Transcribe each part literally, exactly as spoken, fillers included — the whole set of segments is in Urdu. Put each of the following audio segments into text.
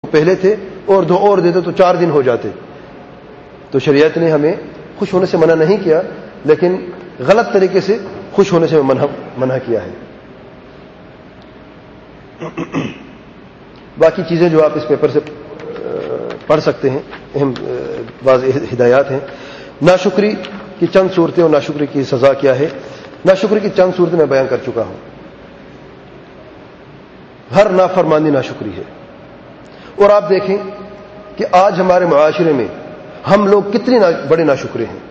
پہلے تھے اور دو اور دیتے تو چار دن ہو جاتے. تو شریعت نے ہمیں خوش ہونے سے منع نہیں کیا، لیکن غلط طریقے سے خوش ہونے سے منع منع کیا ہے. باقی چیزیں جو آپ اس پیپر سے پڑھ سکتے ہیں، اہم بعض ہدایات ہیں. ناشکری کی چند صورتیں اور ناشکری کی سزا کیا ہے. ناشکری کی چند صورتیں میں بیان کر چکا ہوں. ہر نافرمانی ناشکری ہے. اور آپ دیکھیں کہ آج ہمارے معاشرے میں ہم لوگ کتنے بڑے ناشکرے ہیں.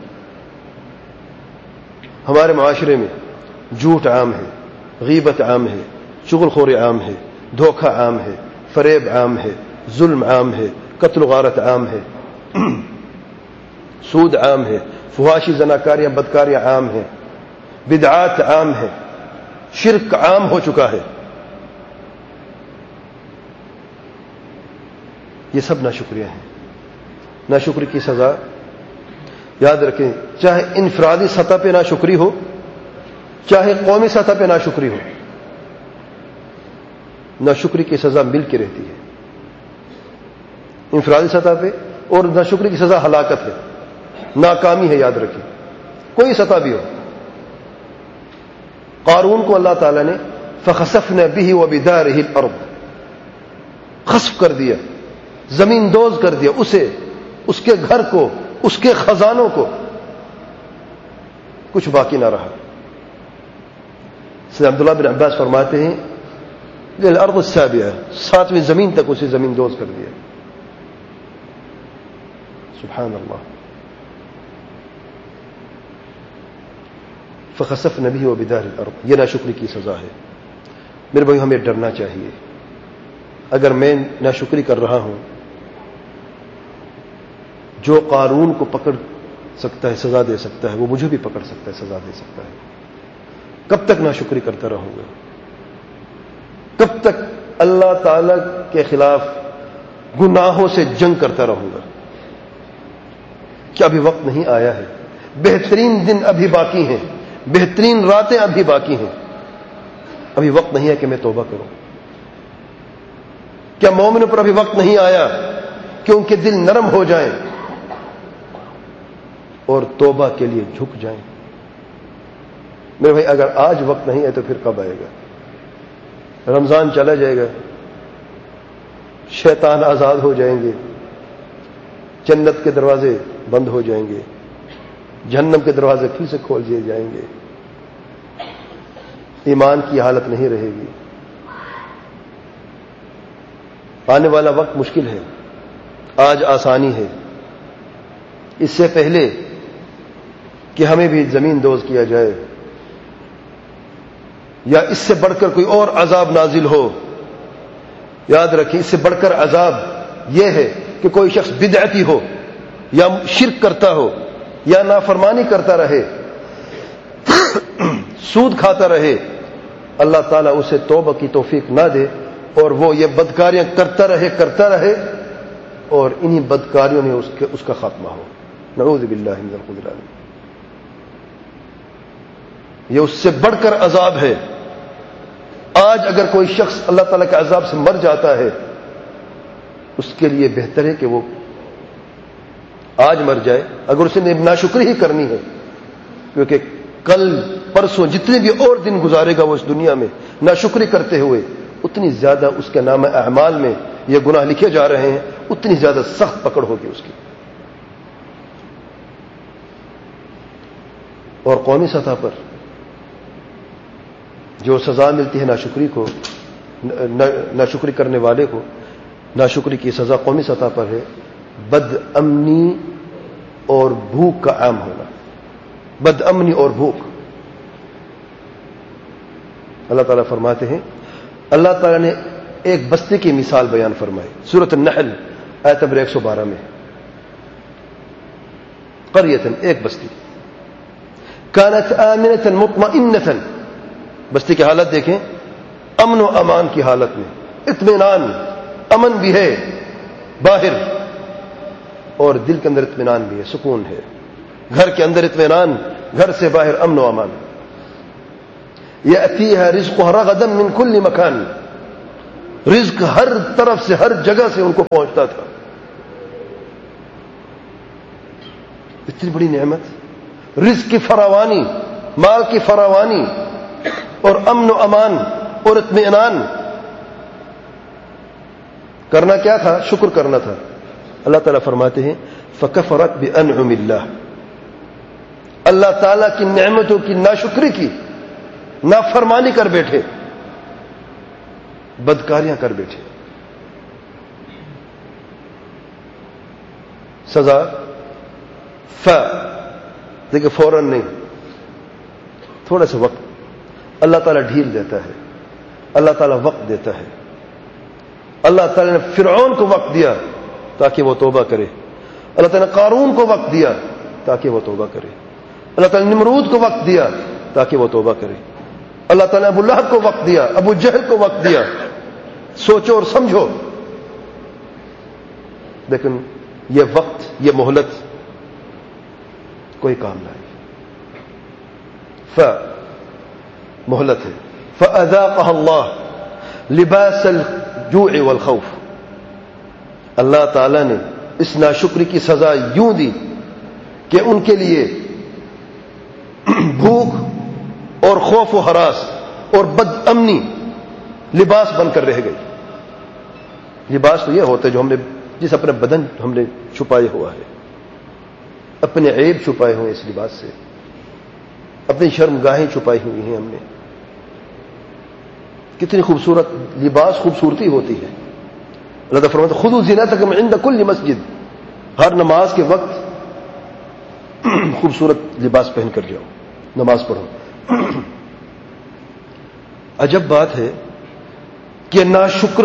ہمارے معاشرے میں جھوٹ عام ہے، غیبت عام ہے، چغل خوری عام ہے، دھوکہ عام ہے، فریب عام ہے، ظلم عام ہے، قتل و غارت عام ہے، سود عام ہے، فحاشی زناکاریاں بدکاریاں عام ہیں، بدعات عام ہے، شرک عام ہو چکا ہے. یہ سب ناشکریاں ہیں. ناشکری کی سزا یاد رکھیں، چاہے انفرادی سطح پہ ناشکری ہو، چاہے قومی سطح پہ ناشکری ہو، ناشکری کی سزا مل کے رہتی ہے. انفرادی سطح پہ اور ناشکری کی سزا ہلاکت ہے، ناکامی ہے. یاد رکھیں کوئی سطح بھی ہو. قارون کو اللہ تعالیٰ نے فخسفنا به وبداره الارض، خسف کر دیا، زمین دوز کر دیا، اسے، اس کے گھر کو، اس کے خزانوں کو، کچھ باقی نہ رہا. سید عبداللہ بن عباس فرماتے ہیں الارض السابعہ، ساتویں زمین تک اسے زمین دوز کر دیا. سبحان اللہ. فخسفنا به وبداره الارض، یہ ناشکری کی سزا ہے. میرے بھائی ہمیں ڈرنا چاہیے. اگر میں ناشکری کر رہا ہوں، جو قارون کو پکڑ سکتا ہے، سزا دے سکتا ہے، وہ مجھے بھی پکڑ سکتا ہے، سزا دے سکتا ہے. کب تک ناشکری کرتا رہوں گا؟ کب تک اللہ تعالی کے خلاف گناہوں سے جنگ کرتا رہوں گا؟ کیا ابھی وقت نہیں آیا ہے؟ بہترین دن ابھی باقی ہیں، بہترین راتیں ابھی باقی ہیں. ابھی وقت نہیں ہے کہ میں توبہ کروں؟ کیا مومن پر ابھی وقت نہیں آیا کہ ان کے دل نرم ہو جائیں اور توبہ کے لیے جھک جائیں؟ میرے بھائی اگر آج وقت نہیں ہے تو پھر کب آئے گا؟ رمضان چلا جائے گا، شیطان آزاد ہو جائیں گے، جنت کے دروازے بند ہو جائیں گے، جہنم کے دروازے پھر سے کھول دیے جائیں گے، ایمان کی حالت نہیں رہے گی. آنے والا وقت مشکل ہے، آج آسانی ہے. اس سے پہلے کہ ہمیں بھی زمین دوز کیا جائے یا اس سے بڑھ کر کوئی اور عذاب نازل ہو، یاد رکھیں اس سے بڑھ کر عذاب یہ ہے کہ کوئی شخص بدعتی ہو یا شرک کرتا ہو یا نافرمانی کرتا رہے، سود کھاتا رہے، اللہ تعالیٰ اسے توبہ کی توفیق نہ دے اور وہ یہ بدکاریاں کرتا رہے کرتا رہے اور انہی بدکاریوں میں اس کے اس کا خاتمہ ہو. نعوذ باللہ من الخذلان. یہ اس سے بڑھ کر عذاب ہے. آج اگر کوئی شخص اللہ تعالیٰ کے عذاب سے مر جاتا ہے، اس کے لیے بہتر ہے کہ وہ آج مر جائے اگر اسے ناشکری ہی کرنی ہے، کیونکہ کل پرسوں جتنے بھی اور دن گزارے گا وہ اس دنیا میں ناشکری کرتے ہوئے، اتنی زیادہ اس کے نام اعمال میں یہ گناہ لکھے جا رہے ہیں، اتنی زیادہ سخت پکڑ ہوگی اس کی. اور قومی سطح پر جو سزا ملتی ہے ناشکری کو، ناشکری کرنے والے کو، ناشکری کی سزا قومی سطح پر ہے بد امنی اور بھوک کا عام ہونا. بد امنی اور بھوک. اللہ تعالیٰ فرماتے ہیں، اللہ تعالیٰ نے ایک بستی کی مثال بیان فرمائی سورۃ النحل آیت نمبر ایک سو بارہ میں. قریۃ، ایک بستی، کانت آمنۃ مطمئنۃ، بستی کی حالت دیکھیں، امن و امان کی حالت میں، اطمینان، امن بھی ہے باہر اور دل کے اندر اطمینان بھی ہے، سکون ہے. گھر کے اندر اطمینان، گھر سے باہر امن و امان. یأتیہا رزقہا رغدا من کل مکان، رزق ہر طرف سے ہر جگہ سے ان کو پہنچتا تھا. اتنی بڑی نعمت، رزق کی فراوانی، مال کی فراوانی اور امن و امان اور اطمینان. کرنا کیا تھا؟ شکر کرنا تھا. اللہ تعالیٰ فرماتے ہیں فکفرت بانعم اللہ، اللہ تعالیٰ کی نعمتوں کی ناشکری کی، نافرمانی کر بیٹھے، بدکاریاں کر بیٹھے. سزا ف دیکھیں فوراً نہیں، تھوڑا سا وقت اللہ تعالیٰ ڈھیل دیتا ہے، اللہ تعالیٰ وقت دیتا ہے. اللہ تعالیٰ نے فرعون کو وقت دیا تاکہ وہ توبہ کرے، اللہ تعالیٰ نے قارون کو وقت دیا تاکہ وہ توبہ کرے، اللہ تعالیٰ نے نمرود کو وقت دیا تاکہ وہ توبہ کرے، اللہ تعالیٰ نے ابو لہب کو وقت دیا، ابو جہل کو وقت دیا. سوچو اور سمجھو. لیکن یہ وقت، یہ مہلت کوئی کام نہ آئی. ف مہلت ہے. فَأَذَاقَهَا اللَّهُ لِبَاسَ الْجُوعِ وَالْخَوْفِ. اللہ تعالیٰ نے اس ناشکری کی سزا یوں دی کہ ان کے لیے بھوک اور خوف و ہراس اور بد امنی لباس بن کر رہ گئی. لباس تو یہ ہوتا ہے جو ہم نے جس اپنے بدن ہم نے چھپائے ہوا ہے، اپنے عیب چھپائے ہوئے اس لباس سے، اپنی شرمگاہیں چھپائی ہوئی ہیں ہم نے. کتنی خوبصورت لباس خوبصورتی ہوتی ہے. اللہ تعالیٰ فرماتا ہے خذوا زینتکم عند کل مسجد، ہر نماز کے وقت خوبصورت لباس پہن کر جاؤ، نماز پڑھو. عجب بات ہے کہ ناشکر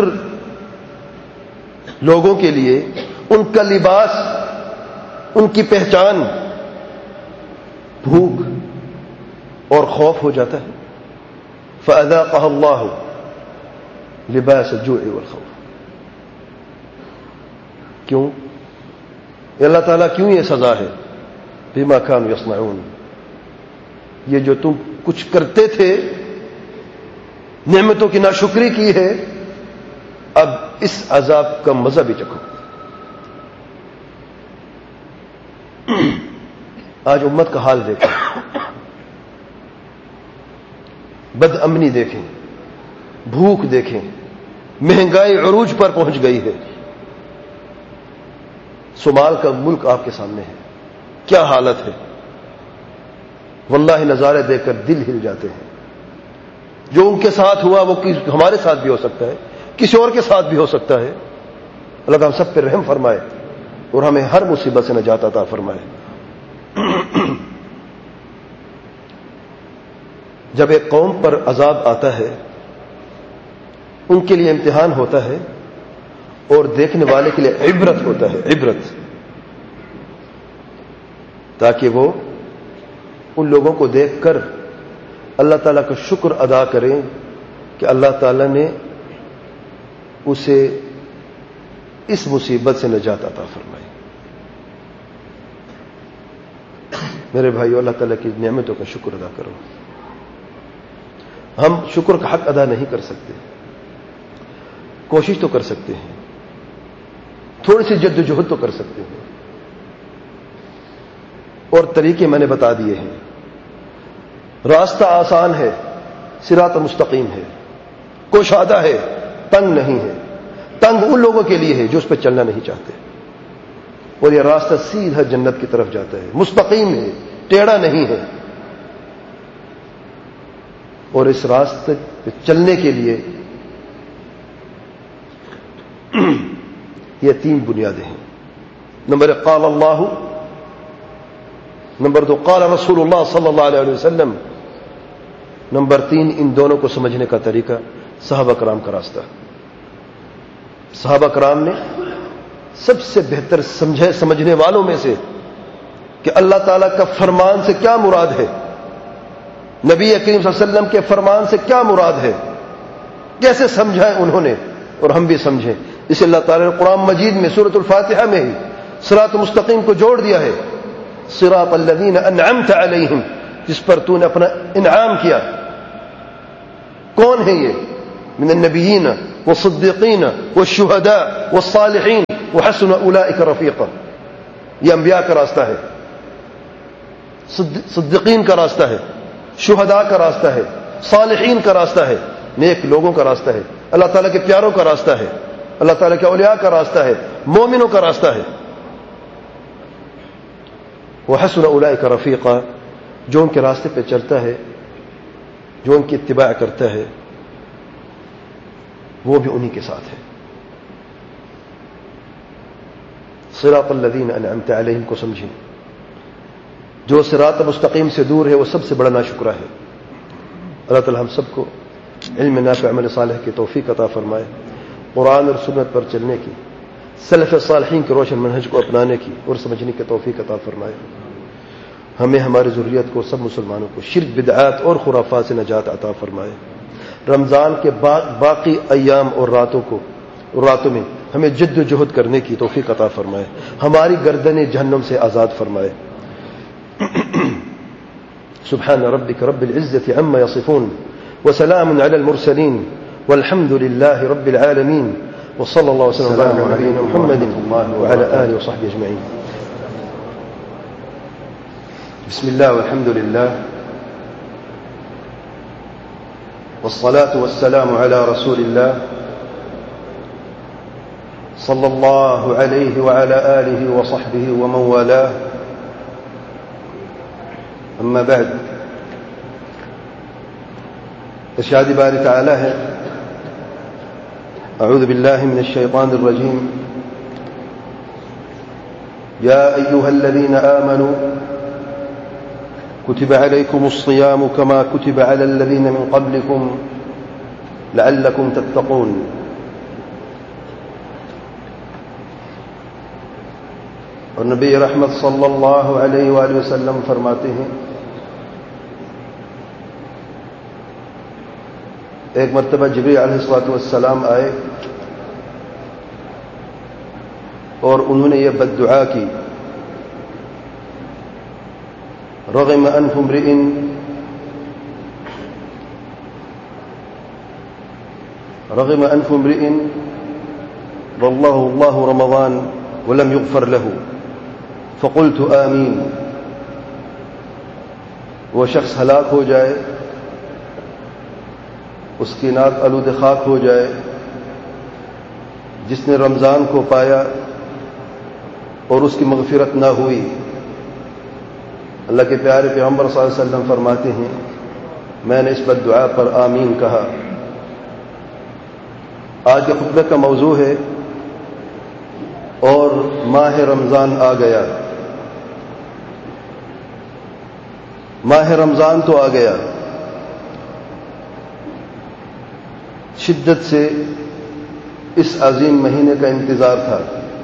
لوگوں کے لیے ان کا لباس، ان کی پہچان بھوک اور خوف ہو جاتا ہے. فَأَذَاقَهَا اللَّهُ لِبَاسَ الْجُوعِ وَالْخَوْفِ. کیوں؟ اللہ تعالیٰ کیوں یہ سزا ہے؟ بِمَا كَانُوا يَصْنَعُونَ. یہ جو تم کچھ کرتے تھے، نعمتوں کی ناشکری کی ہے، اب اس عذاب کا مزہ بھی چکھو. آج امت کا حال دیکھیں، بد امنی دیکھیں، بھوک دیکھیں، مہنگائی عروج پر پہنچ گئی ہے. صومال کا ملک آپ کے سامنے ہے، کیا حالت ہے. واللہ نظارے دیکھ کر دل ہل جاتے ہیں. جو ان کے ساتھ ہوا وہ ہمارے ساتھ بھی ہو سکتا ہے، کسی اور کے ساتھ بھی ہو سکتا ہے. اللہ تعالیٰ ہم سب پہ رحم فرمائے اور ہمیں ہر مصیبت سے نجات عطا فرمائے. جب ایک قوم پر عذاب آتا ہے، ان کے لیے امتحان ہوتا ہے اور دیکھنے والے کے لیے عبرت ہوتا ہے، عبرت، تاکہ وہ ان لوگوں کو دیکھ کر اللہ تعالیٰ کا شکر ادا کریں کہ اللہ تعالیٰ نے اسے اس مصیبت سے نجات عطا فرمائی. میرے بھائیو، اللہ تعالیٰ کی نعمتوں کا شکر ادا کرو. ہم شکر کا حق ادا نہیں کر سکتے، کوشش تو کر سکتے ہیں، تھوڑی سی جد و جہد تو کر سکتے ہیں، اور طریقے میں نے بتا دیے ہیں. راستہ آسان ہے، صراط مستقیم ہے، کوشادہ ہے، تنگ نہیں ہے. تنگ ان لوگوں کے لیے ہے جو اس پہ چلنا نہیں چاہتے، اور یہ راستہ سیدھا جنت کی طرف جاتا ہے، مستقیم ہے، ٹیڑھا نہیں ہے. اور اس راستے پہ چلنے کے لیے یہ تین بنیادیں ہیں. نمبر ایک قال اللہ، نمبر دو قال رسول اللہ صلی اللہ علیہ وسلم، نمبر تین ان دونوں کو سمجھنے کا طریقہ صحابہ کرام کا راستہ. صحابہ کرام نے سب سے بہتر سمجھے سمجھنے والوں میں سے کہ اللہ تعالیٰ کا فرمان سے کیا مراد ہے، نبی کریم صلی اللہ علیہ وسلم کے فرمان سے کیا مراد ہے، کیسے سمجھا ہے انہوں نے، اور ہم بھی سمجھیں. اس اللہ تعالیٰ نے قرآن مجید میں سورۃ الفاتحہ میں ہی صراط مستقیم کو جوڑ دیا ہے. صراط الذین انعمت علیہم، جس پر تو نے اپنا انعام کیا. کون ہے یہ؟ من النبیین والصديقين والشهداء والصالحين وحسن أولئك رفيقا. یہ انبیاء کا راستہ ہے، صدیقین کا راستہ ہے، شہداء کا راستہ ہے، صالحین کا راستہ ہے، نیک لوگوں کا راستہ ہے، اللہ تعالیٰ کے پیاروں کا راستہ ہے، اللہ تعالیٰ کے اولیاء کا راستہ ہے، مومنوں کا راستہ ہے. وحسن اولئک رفیقا، جو ان کے راستے پہ چلتا ہے، جو ان کی اتباع کرتا ہے، وہ بھی انہی کے ساتھ ہے. صراط الذین انعمت علیہم کو سمجھیں. جو صراط مستقیم سے دور ہے وہ سب سے بڑا ناشکرہ ہے. اللہ تعالی ہم سب کو علم نافع عمل صالح کی توفیق عطا فرمائے، قرآن اور سنت پر چلنے کی، سلف صالحین کے روشن منہج کو اپنانے کی اور سمجھنے کی توفیق عطا فرمائے. ہمیں ہماری ذریت کو، سب مسلمانوں کو شرک بدعات اور خرافات سے نجات عطا فرمائے. رمضان کے باقی ایام اور راتوں کو راتوں میں ہمیں جد و جہد کرنے کی توفیق عطا فرمائے، ہماری گردنیں جہنم سے آزاد فرمائے. سبحان ربک رب العزة عما يصفون وسلام على المرسلين والحمد لله رب العالمين وصلى الله وسلم على نبينا محمد وعلى آله وصحبه أجمعين. بسم الله والحمد لله والصلاة والسلام على رسول الله صلى الله عليه وعلى آله وصحبه ومن والاه. أما بعد، ارشاد باری تعالی ہے، اعوذ بالله من الشيطان الرجيم. يا أيها الذين آمنوا كتب عليكم الصيام كما كتب على الذين من قبلكم لعلكم تتقون. اور نبی رحمت صلی اللہ علیہ وآلہ وسلم فرماتے ہیں، ایک مرتبہ جبریل علیہ الصلوۃ والسلام آئے اور انہوں نے یہ بد دعا کی، رغم انف امرئ رغم انف امرئ والله الله رمضان ولم يغفر له فقلت آمین. وہ شخص ہلاک ہو جائے، اس کی ناک آلود خاک ہو جائے جس نے رمضان کو پایا اور اس کی مغفرت نہ ہوئی. اللہ کے پیارے پیغمبر صلی اللہ علیہ وسلم فرماتے ہیں، میں نے اس بد دعا پر آمین کہا. آج کے خطبے کا موضوع ہے اور ماہ رمضان آ گیا. ماہ رمضان تو آ گیا، شدت سے اس عظیم مہینے کا انتظار تھا.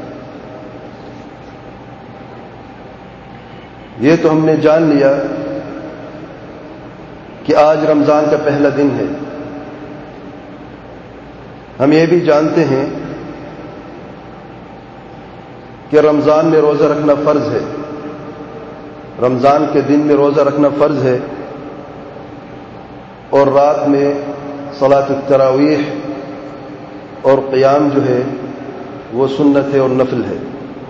یہ تو ہم نے جان لیا کہ آج رمضان کا پہلا دن ہے. ہم یہ بھی جانتے ہیں کہ رمضان میں روزہ رکھنا فرض ہے، رمضان کے دن میں روزہ رکھنا فرض ہے، اور رات میں صلاۃ التراویح اور قیام جو ہے وہ سنت ہے اور نفل ہے.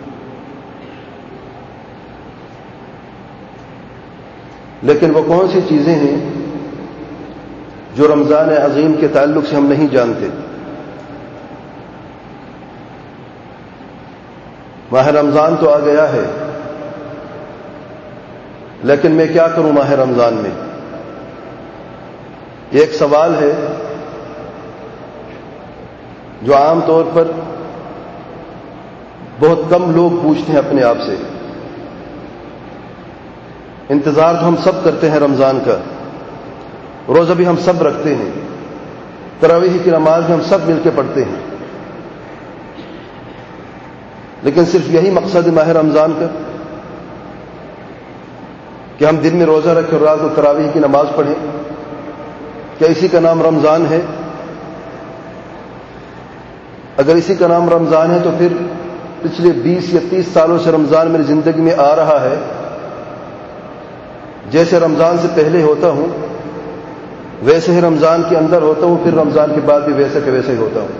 لیکن وہ کون سی چیزیں ہیں جو رمضان عظیم کے تعلق سے ہم نہیں جانتے؟ ماہ رمضان تو آ گیا ہے، لیکن میں کیا کروں ماہ رمضان میں؟ یہ ایک سوال ہے جو عام طور پر بہت کم لوگ پوچھتے ہیں اپنے آپ سے. انتظار تو ہم سب کرتے ہیں رمضان کا، روزہ بھی ہم سب رکھتے ہیں، تراویح کی نماز بھی ہم سب مل کے پڑھتے ہیں، لیکن صرف یہی مقصد ہے ماہ رمضان کا کہ ہم دن میں روزہ رکھیں اور رات کو تراویح کی نماز پڑھیں؟ کیا اسی کا نام رمضان ہے؟ اگر اسی کا نام رمضان ہے تو پھر پچھلے بیس یا تیس سالوں سے رمضان میری زندگی میں آ رہا ہے، جیسے رمضان سے پہلے ہوتا ہوں ویسے ہی رمضان کے اندر ہوتا ہوں، پھر رمضان کے بعد بھی ویسے کہ ویسے ہی ہوتا ہوں۔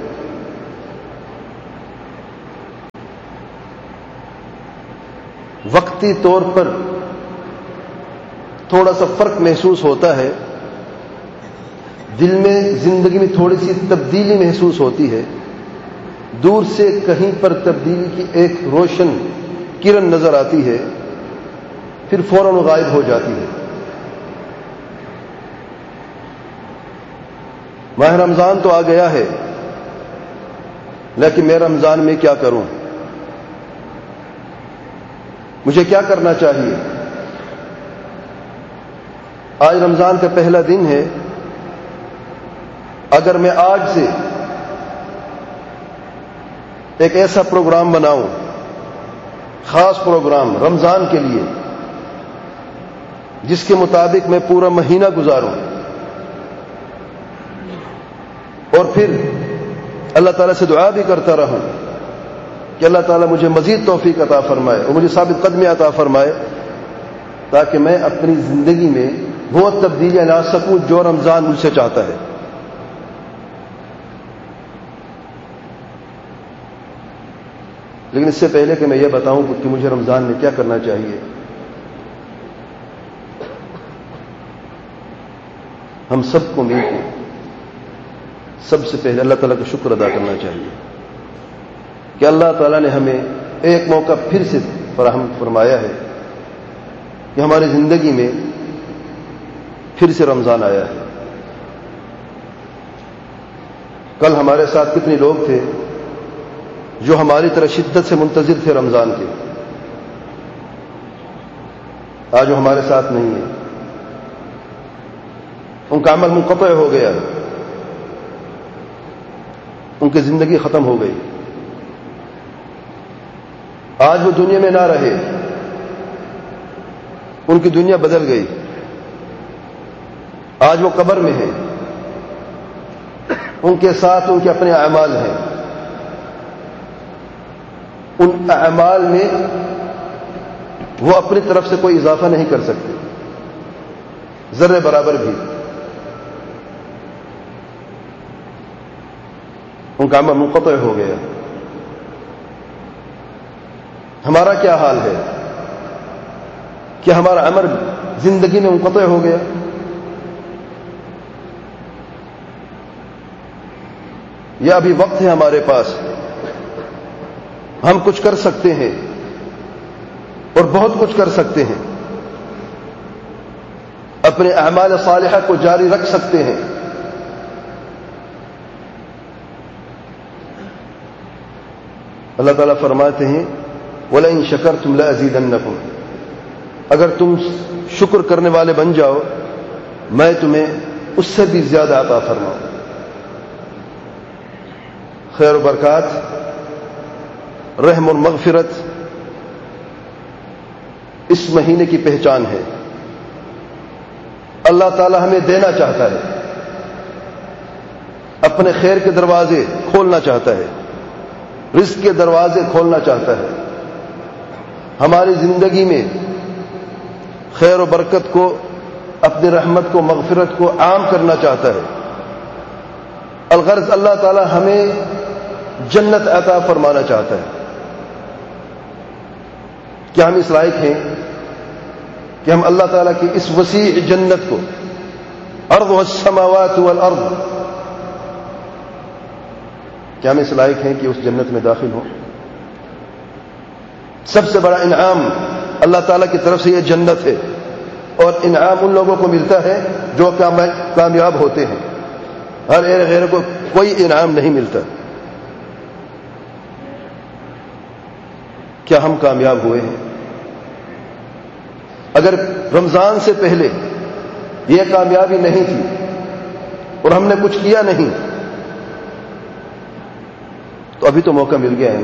وقتی طور پر تھوڑا سا فرق محسوس ہوتا ہے، دل میں زندگی میں تھوڑی سی تبدیلی محسوس ہوتی ہے، دور سے کہیں پر تبدیلی کی ایک روشن کرن نظر آتی ہے، پھر فوراً غائب ہو جاتی ہے۔ ماہ رمضان تو آ گیا ہے، لیکن میں رمضان میں کیا کروں؟ مجھے کیا کرنا چاہیے؟ آج رمضان کا پہلا دن ہے، اگر میں آج سے ایک ایسا پروگرام بناؤں، خاص پروگرام رمضان کے لیے، جس کے مطابق میں پورا مہینہ گزاروں، اور پھر اللہ تعالیٰ سے دعا بھی کرتا رہوں کہ اللہ تعالیٰ مجھے مزید توفیق عطا فرمائے اور مجھے ثابت قدمی عطا فرمائے، تاکہ میں اپنی زندگی میں وہ تبدیلیاں لا سکوں جو رمضان مجھ سے چاہتا ہے۔ لیکن اس سے پہلے کہ میں یہ بتاؤں کہ مجھے رمضان میں کیا کرنا چاہیے، ہم سب کو مل کے سب سے پہلے اللہ تعالیٰ کا شکر ادا کرنا چاہیے کہ اللہ تعالیٰ نے ہمیں ایک موقع پھر سے فراہم فرمایا ہے کہ ہماری زندگی میں پھر سے رمضان آیا ہے۔ کل ہمارے ساتھ کتنے لوگ تھے جو ہماری طرح شدت سے منتظر تھے رمضان کے، آج وہ ہمارے ساتھ نہیں ہے، ان کا عمل منقطع ہو گیا، ان کی زندگی ختم ہو گئی، آج وہ دنیا میں نہ رہے، ان کی دنیا بدل گئی، آج وہ قبر میں ہیں، ان کے ساتھ ان کے اپنے اعمال ہیں، ان اعمال میں وہ اپنی طرف سے کوئی اضافہ نہیں کر سکتے، ذرے برابر بھی، ان کا عمل منقطع ہو گیا۔ ہمارا کیا حال ہے؟ کہ ہمارا عمل زندگی میں منقطع ہو گیا؟ یا ابھی وقت ہے ہمارے پاس، ہم کچھ کر سکتے ہیں اور بہت کچھ کر سکتے ہیں، اپنے اعمال صالحہ کو جاری رکھ سکتے ہیں۔ اللہ تعالیٰ فرماتے ہیں وَلَئِن شَكَرْتُمْ لَأَزِيدَنَّكُمْ، اگر تم شکر کرنے والے بن جاؤ میں تمہیں اس سے بھی زیادہ عطا فرماؤں۔ خیر و برکات، رحم اور مغفرت اس مہینے کی پہچان ہے۔ اللہ تعالی ہمیں دینا چاہتا ہے، اپنے خیر کے دروازے کھولنا چاہتا ہے، رزق کے دروازے کھولنا چاہتا ہے، ہماری زندگی میں خیر و برکت کو، اپنی رحمت کو، مغفرت کو عام کرنا چاہتا ہے۔ الغرض اللہ تعالی ہمیں جنت عطا فرمانا چاہتا ہے۔ کیا ہم اس لائق ہیں کہ ہم اللہ تعالیٰ کی اس وسیع جنت کو، ارض السماوات والارض، کیا ہم اس لائق ہیں کہ اس جنت میں داخل ہوں؟ سب سے بڑا انعام اللہ تعالیٰ کی طرف سے یہ جنت ہے، اور انعام ان لوگوں کو ملتا ہے جو کامیاب ہوتے ہیں، ہر ایک غیر کو کوئی انعام نہیں ملتا۔ کیا ہم کامیاب ہوئے ہیں؟ اگر رمضان سے پہلے یہ کامیابی نہیں تھی اور ہم نے کچھ کیا نہیں تو ابھی تو موقع مل گیا ہے نا۔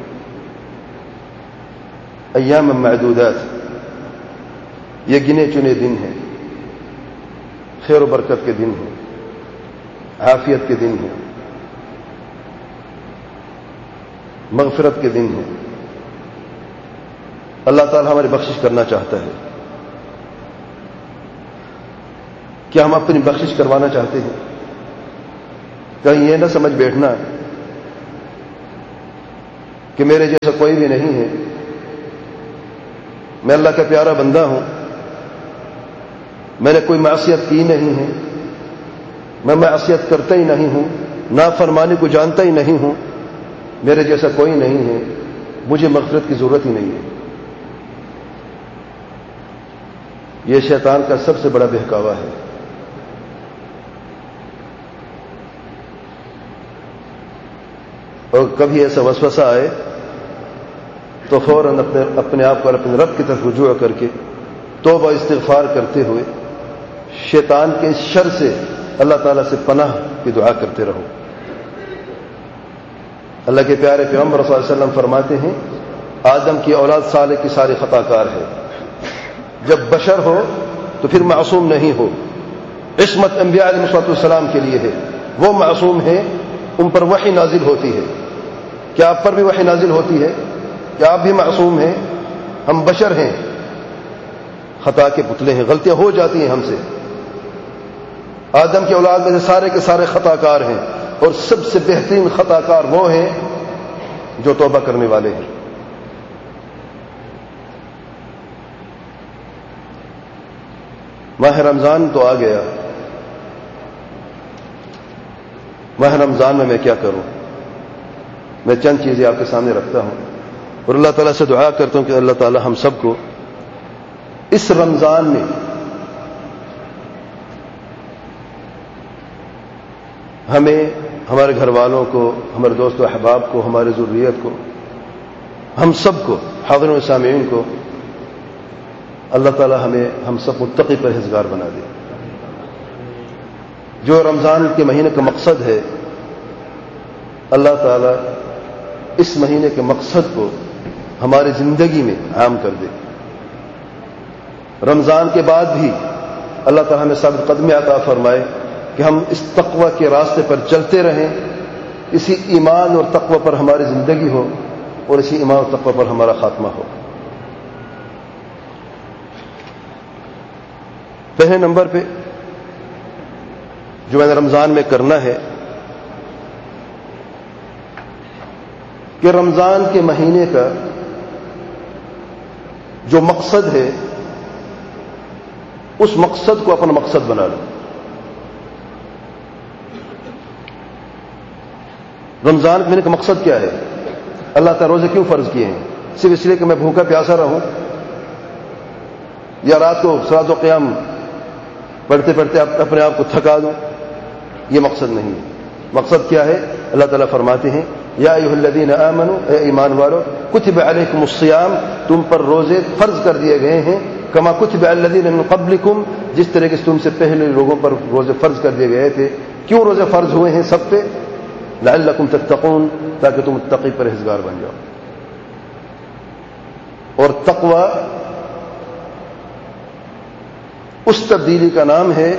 ایام معدودات، یہ گنے چنے دن ہیں، خیر و برکت کے دن ہیں، عافیت کے دن ہیں، مغفرت کے دن ہیں۔ اللہ تعالی ہماری بخشش کرنا چاہتا ہے۔ کیا ہم اپنی بخشش کروانا چاہتے ہیں؟ کہیں یہ نہ سمجھ بیٹھنا کہ میرے جیسا کوئی بھی نہیں ہے، میں اللہ کا پیارا بندہ ہوں، میں نے کوئی معصیت کی نہیں ہے، میں معصیت کرتا ہی نہیں ہوں، نافرمانی کو جانتا ہی نہیں ہوں، میرے جیسا کوئی نہیں ہے، مجھے مغفرت کی ضرورت ہی نہیں ہے۔ یہ شیطان کا سب سے بڑا بہکاوا ہے۔ اور کبھی ایسا وسوسہ آئے تو فوراً اپنے اپنے آپ کو اپنے رب کی طرف رجوع کر کے توبہ استغفار کرتے ہوئے شیطان کے شر سے اللہ تعالیٰ سے پناہ کی دعا کرتے رہو۔ اللہ کے پیارے پیغمبر صلی اللہ علیہ وسلم فرماتے ہیں آدم کی اولاد سالے کی ساری خطا کار ہے، جب بشر ہو تو پھر معصوم نہیں ہو۔ عصمت انبیاء علیہ الصلوۃ والسلام کے لیے ہے، وہ معصوم ہیں، ان پر وحی نازل ہوتی ہے۔ کیا آپ پر بھی وحی نازل ہوتی ہے؟ کیا آپ بھی معصوم ہیں؟ ہم بشر ہیں، خطا کے پتلے ہیں، غلطیاں ہو جاتی ہیں ہم سے۔ آدم کی اولاد میں سے سارے کے سارے خطا کار ہیں، اور سب سے بہترین خطا کار وہ ہیں جو توبہ کرنے والے ہیں۔ ماہ رمضان تو آ گیا، ماہ رمضان میں میں کیا کروں؟ میں چند چیزیں آپ کے سامنے رکھتا ہوں اور اللہ تعالیٰ سے دعا کرتا ہوں کہ اللہ تعالیٰ ہم سب کو اس رمضان میں ہمیں، ہمارے گھر والوں کو، ہمارے دوست و احباب کو، ہماری ضروریت کو، ہم سب کو، حاضرین و سامعین کو اللہ تعالیٰ ہمیں ہم سب متقی پرہیزگار بنا دے۔ جو رمضان کے مہینے کا مقصد ہے، اللہ تعالیٰ اس مہینے کے مقصد کو ہماری زندگی میں عام کر دے۔ رمضان کے بعد بھی اللہ تعالیٰ ہمیں ثابت قدمی عطا فرمائے کہ ہم اس تقوی کے راستے پر چلتے رہیں، اسی ایمان اور تقوی پر ہماری زندگی ہو اور اسی ایمان اور تقوی پر ہمارا خاتمہ ہو۔ پہلے نمبر پہ جو میں نے رمضان میں کرنا ہے کہ رمضان کے مہینے کا جو مقصد ہے اس مقصد کو اپنا مقصد بنا لو۔ رمضان کے مہینے کا مقصد کیا ہے؟ اللہ تعالیٰ روزے کیوں فرض کیے ہیں؟ صرف اس لیے کہ میں بھوکا پیاسا رہوں یا رات کو صلاۃ و قیام پڑھتے پڑھتے اپنے آپ کو تھکا دوں؟ یہ مقصد نہیں ہے۔ مقصد کیا ہے؟ اللہ تعالیٰ فرماتے ہیں یا ایھا الذین آمنوا، اے ایمان والو، کتب علیکم الصیام، تم پر روزے فرض کر دیے گئے ہیں، کما کتب علی الذین من قبلکم، جس طرح سے تم سے پہلے لوگوں پر روزے فرض کر دیے گئے تھے۔ کیوں روزے فرض ہوئے ہیں سب پہ؟ لعلکم تتقون، تاکہ تم متقی پرہیزگار بن جاؤ۔ اور تقوی اس تبدیلی کا نام ہے،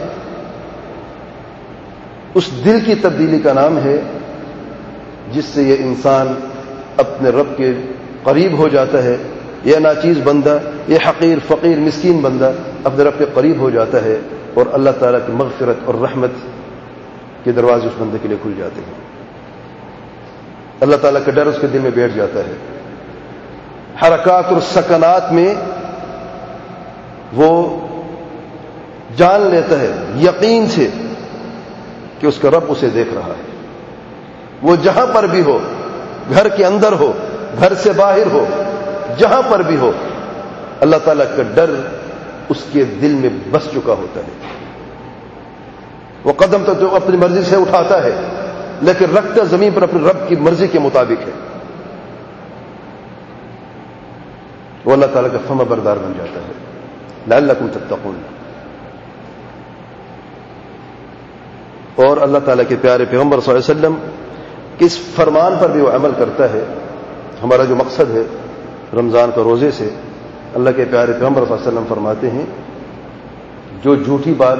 اس دل کی تبدیلی کا نام ہے جس سے یہ انسان اپنے رب کے قریب ہو جاتا ہے۔ یہ ناچیز بندہ، یہ حقیر فقیر مسکین بندہ اپنے رب کے قریب ہو جاتا ہے اور اللہ تعالیٰ کی مغفرت اور رحمت کے دروازے اس بندے کے لیے کھل جاتے ہیں۔ اللہ تعالیٰ کا ڈر اس کے دل میں بیٹھ جاتا ہے۔ حرکات اور سکنات میں وہ جان لیتا ہے یقین سے کہ اس کا رب اسے دیکھ رہا ہے۔ وہ جہاں پر بھی ہو، گھر کے اندر ہو، گھر سے باہر ہو، جہاں پر بھی ہو، اللہ تعالیٰ کا ڈر اس کے دل میں بس چکا ہوتا ہے۔ وہ قدم تو جو اپنی مرضی سے اٹھاتا ہے لیکن رکھتا زمین پر اپنے رب کی مرضی کے مطابق ہے۔ وہ اللہ تعالیٰ کا فرما بردار بن جاتا ہے۔ لعلکم تتقون۔ اور اللہ تعالیٰ کے پیارے پیغمبر صلی اللہ علیہ وسلم کس فرمان پر بھی وہ عمل کرتا ہے۔ ہمارا جو مقصد ہے رمضان کا روزے سے، اللہ کے پیارے پیغمبر صلی اللہ علیہ وسلم فرماتے ہیں جو جھوٹی بات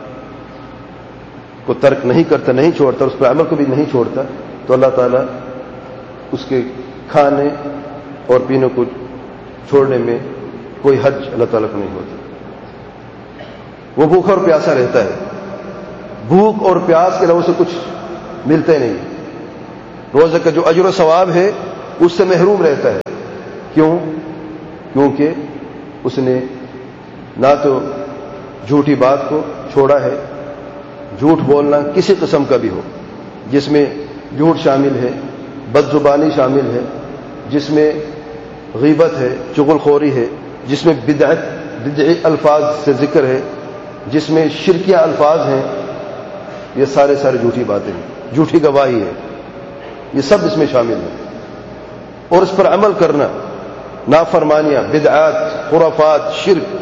کو ترک نہیں کرتا، نہیں چھوڑتا، اس پر عمل کو بھی نہیں چھوڑتا، تو اللہ تعالیٰ اس کے کھانے اور پینے کو چھوڑنے میں کوئی حج اللہ تعالیٰ کو نہیں ہوتا۔ وہ بھوکا اور پیاسا رہتا ہے. بھوک اور پیاس کے علاوہ سے کچھ ملتا ہی نہیں. روزے کا جو اجر و ثواب ہے اس سے محروم رہتا ہے. کیوں؟ کیونکہ اس نے نہ تو جھوٹی بات کو چھوڑا ہے. جھوٹ بولنا کسی قسم کا بھی ہو، جس میں جھوٹ شامل ہے، بد زبانی شامل ہے، جس میں غیبت ہے، چغل خوری ہے، جس میں بدعت بدعی الفاظ سے ذکر ہے، جس میں شرکیہ الفاظ ہیں، یہ سارے سارے جھوٹی باتیں ہیں، جھوٹی گواہی ہے، یہ سب اس میں شامل ہیں. اور اس پر عمل کرنا، نافرمانیاں، بدعات، خرافات، شرک،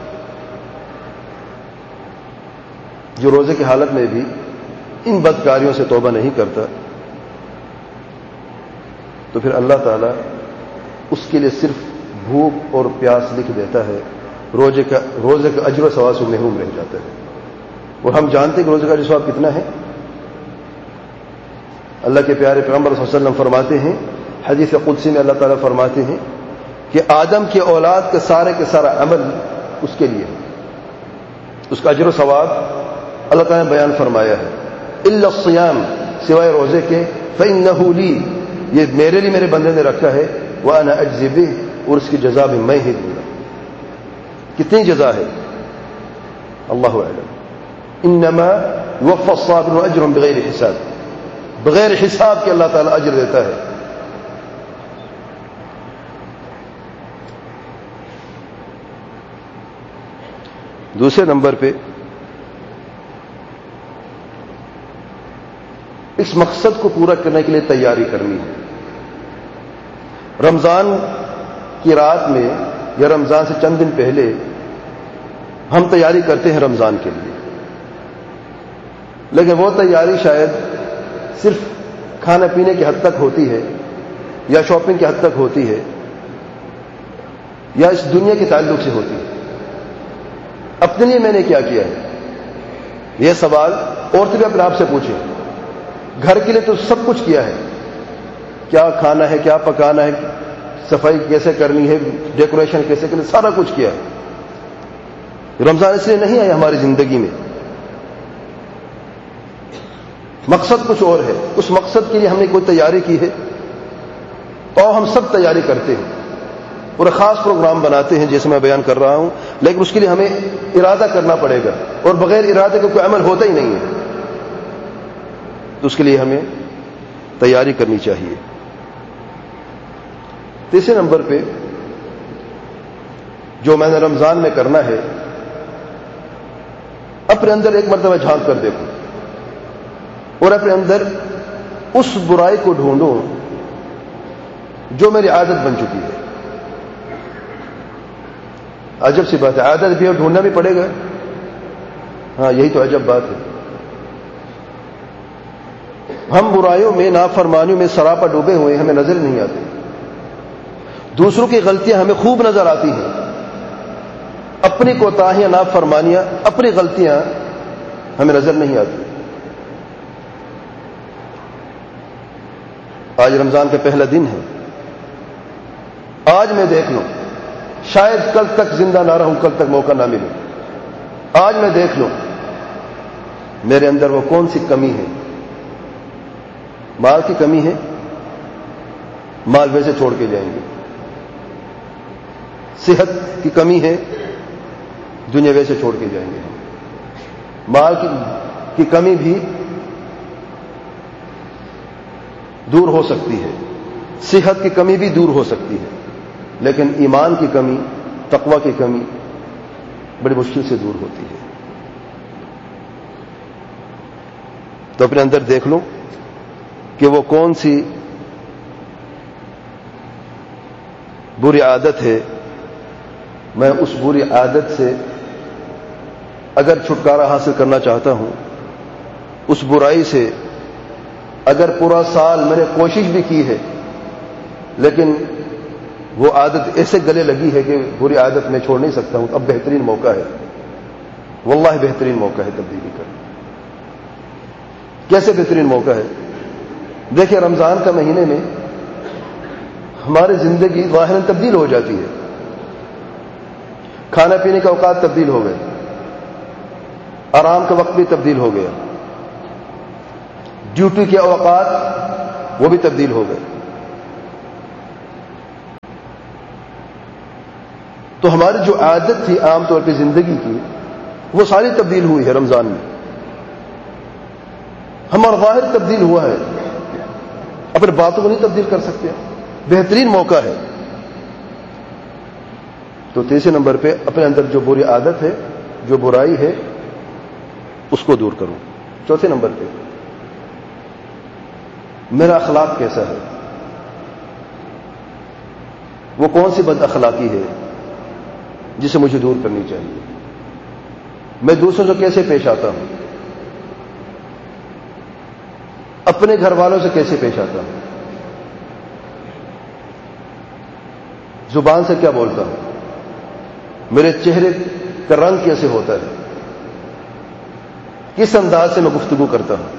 جو روزے کی حالت میں بھی ان بدکاریوں سے توبہ نہیں کرتا تو پھر اللہ تعالیٰ اس کے لیے صرف بھوک اور پیاس لکھ دیتا ہے. روزے کا روزے کا اجر و ثواب سے محروم رہ جاتا ہے. اور ہم جانتے ہیں کہ روزے کا اجر و ثواب کتنا ہے. اللہ کے پیارے پیغمبر صلی اللہ علیہ وسلم فرماتے ہیں، حدیث قدسی میں اللہ تعالیٰ فرماتے ہیں کہ آدم کی اولاد کا سارے کے سارا عمل اس کے لیے ہے. اس کا اجر و ثواب اللہ تعالیٰ نے بیان فرمایا ہے. الا الصیام، سوائے روزے کے، فإنہ لی، یہ میرے لیے میرے بندے نے رکھا ہے، وأنا أجزي به، اور اس کی جزا بھی میں ہی دوں گا. کتنی جزا ہے اللہ اعلم. انما يوفى الصابرون اجرهم بغیر حساب، بغیر حساب کے اللہ تعالیٰ اجر دیتا ہے. دوسرے نمبر پہ اس مقصد کو پورا کرنے کے لیے تیاری کرنی ہے. رمضان کی رات میں یا رمضان سے چند دن پہلے ہم تیاری کرتے ہیں رمضان کے لیے، لیکن وہ تیاری شاید صرف کھانا پینے کی حد تک ہوتی ہے، یا شاپنگ کی حد تک ہوتی ہے، یا اس دنیا کے تعلق سے ہوتی ہے. اپنے لیے میں نے کیا کیا ہے، یہ سوال عورتیں بھی اپنے آپ سے پوچھیں. گھر کے لیے تو سب کچھ کیا ہے، کیا کھانا ہے، کیا پکانا ہے، صفائی کیسے کرنی ہے، ڈیکوریشن کیسے کرنی ہے، سارا کچھ کیا ہے. رمضان اس لیے نہیں آیا ہماری زندگی میں، مقصد کچھ اور ہے. اس مقصد کے لیے ہم نے کوئی تیاری کی ہے، اور ہم سب تیاری کرتے ہیں اور خاص پروگرام بناتے ہیں جیسے میں بیان کر رہا ہوں، لیکن اس کے لیے ہمیں ارادہ کرنا پڑے گا، اور بغیر ارادے کا کوئی عمل ہوتا ہی نہیں ہے. تو اس کے لیے ہمیں تیاری کرنی چاہیے. تیسرے نمبر پہ جو میں نے رمضان میں کرنا ہے، اپنے اندر ایک مرتبہ جھانک کر دیکھو اور اپنے اندر اس برائی کو ڈھونڈو جو میری عادت بن چکی ہے. عجب سی بات ہے، عادت بھی اور ڈھونڈنا بھی پڑے گا. ہاں یہی تو عجب بات ہے. ہم برائیوں میں، نافرمانیوں میں سراپا ڈوبے ہوئے، ہمیں نظر نہیں آتے. دوسروں کی غلطیاں ہمیں خوب نظر آتی ہیں، اپنی کوتاہیاں، نافرمانیاں، اپنی غلطیاں ہمیں نظر نہیں آتی. آج رمضان کا پہلا دن ہے. آج میں دیکھ لوں، شاید کل تک زندہ نہ رہوں، کل تک موقع نہ ملے. آج میں دیکھ لوں میرے اندر وہ کون سی کمی ہے. مال کی کمی ہے، مال ویسے چھوڑ کے جائیں گے. صحت کی کمی ہے، دنیا ویسے چھوڑ کے جائیں گے. مال کی کی کمی بھی دور ہو سکتی ہے، صحت کی کمی بھی دور ہو سکتی ہے، لیکن ایمان کی کمی، تقوی کی کمی بڑی مشکل سے دور ہوتی ہے. تو اپنے اندر دیکھ لوں کہ وہ کون سی بری عادت ہے. میں اس بری عادت سے اگر چھٹکارا حاصل کرنا چاہتا ہوں، اس برائی سے اگر پورا سال میں نے کوشش بھی کی ہے لیکن وہ عادت ایسے گلے لگی ہے کہ بری عادت میں چھوڑ نہیں سکتا ہوں، اب بہترین موقع ہے، واللہ بہترین موقع ہے تبدیلی کا. کیسے بہترین موقع ہے؟ دیکھیں، رمضان کا مہینے میں ہماری زندگی ظاہراً تبدیل ہو جاتی ہے. کھانا پینے کا اوقات تبدیل ہو گئے، آرام کا وقت بھی تبدیل ہو گیا، ڈیوٹی کے اوقات وہ بھی تبدیل ہو گئے. تو ہماری جو عادت تھی عام طور پہ زندگی کی وہ ساری تبدیل ہوئی ہے رمضان میں. ہمارا ظاہر تبدیل ہوا ہے، اپنے باتوں کو نہیں تبدیل کر سکتے. بہترین موقع ہے. تو تیسرے نمبر پہ اپنے اندر جو بری عادت ہے، جو برائی ہے، اس کو دور کروں. چوتھے نمبر پہ میرا اخلاق کیسا ہے، وہ کون سی بد اخلاقی ہے جسے مجھے دور کرنی چاہیے. میں دوسروں سے کیسے پیش آتا ہوں، اپنے گھر والوں سے کیسے پیش آتا ہوں، زبان سے کیا بولتا ہوں، میرے چہرے کا رنگ کیسے ہوتا ہے، کس انداز سے میں گفتگو کرتا ہوں،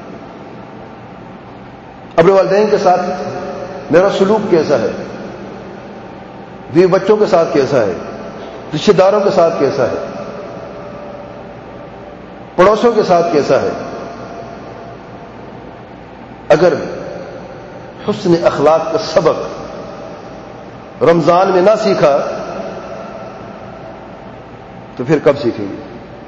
اپنے والدین کے ساتھ میرا سلوک کیسا ہے، بیوی بچوں کے ساتھ کیسا ہے، رشتہ داروں کے ساتھ کیسا ہے، پڑوسیوں کے ساتھ کیسا ہے. اگر حسن اخلاق کا سبق رمضان میں نہ سیکھا تو پھر کب سیکھیں گے؟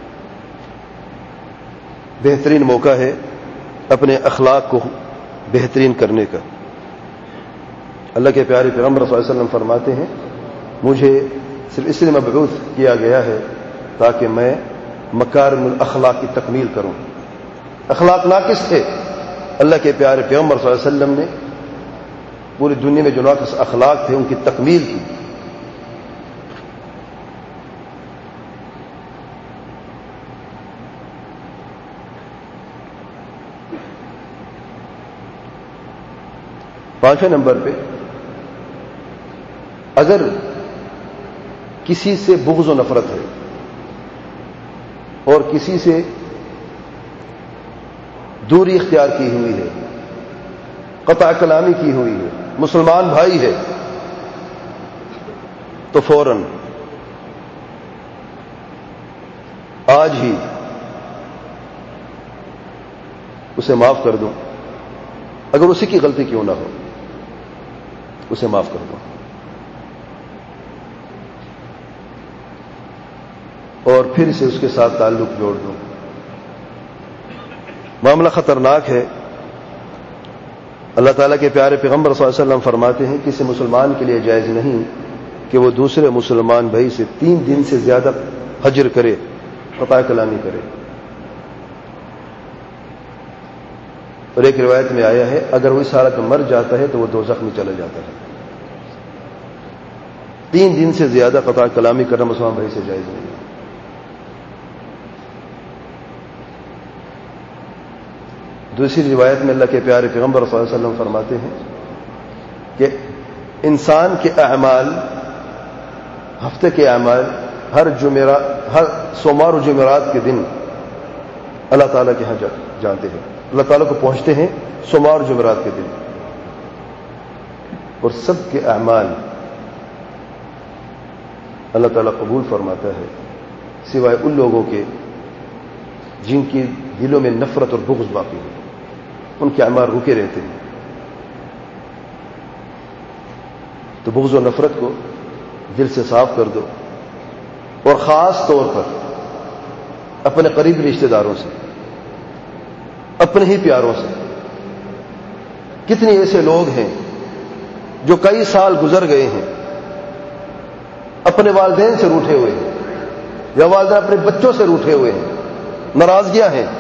بہترین موقع ہے اپنے اخلاق کو بہترین کرنے کا. اللہ کے پیارے پیغمبر صلی اللہ علیہ وسلم فرماتے ہیں مجھے صرف اس لیے مبعوث کیا گیا ہے تاکہ میں مکارم الاخلاق کی تکمیل کروں. اخلاق ناقص تھے، اللہ کے پیارے پیغمبر صلی اللہ علیہ وسلم نے پوری دنیا میں جو ناقص اخلاق تھے ان کی تکمیل کی. پانچویں نمبر پہ اگر کسی سے بغض و نفرت ہے اور کسی سے دوری اختیار کی ہوئی ہے، قطع کلامی کی ہوئی ہے، مسلمان بھائی ہے، تو فوراً آج ہی اسے معاف کر دو. اگر اسی کی غلطی کیوں نہ ہو اسے معاف کر دو اور پھر سے اس کے ساتھ تعلق جوڑ دو. معاملہ خطرناک ہے. اللہ تعالیٰ کے پیارے پیغمبر صلی اللہ علیہ وسلم فرماتے ہیں کسی مسلمان کے لیے جائز نہیں کہ وہ دوسرے مسلمان بھائی سے تین دن سے زیادہ حجر کرے، قطع کلامی کرے. اور ایک روایت میں آیا ہے اگر وہ اس حالت میں مر جاتا ہے تو وہ دوزخ میں چلا جاتا ہے. تین دن سے زیادہ قطع کلامی کرنا مسلمان بھائی سے جائز نہیں. دوسری روایت میں اللہ کے پیارے پیغمبر صلی اللہ علیہ وسلم فرماتے ہیں کہ انسان کے اعمال، ہفتے کے اعمال ہر جمعرات، ہر سوموار و جمعرات کے دن اللہ تعالیٰ کے ہاں جانتے ہیں، اللہ تعالیٰ کو پہنچتے ہیں سوموار و جمعرات کے دن. اور سب کے اعمال اللہ تعالیٰ قبول فرماتا ہے سوائے ان لوگوں کے جن کی دلوں میں نفرت اور بغض باقی ہے، ان کے اعمال رکے رہتے ہیں. تو بغض و نفرت کو دل سے صاف کر دو اور خاص طور پر اپنے قریبی رشتہ داروں سے، اپنے ہی پیاروں سے. کتنے ایسے لوگ ہیں جو کئی سال گزر گئے ہیں اپنے والدین سے روٹھے ہوئے ہیں یا والدین اپنے بچوں سے روٹھے ہوئے ہیں، ناراضگیاں ہیں،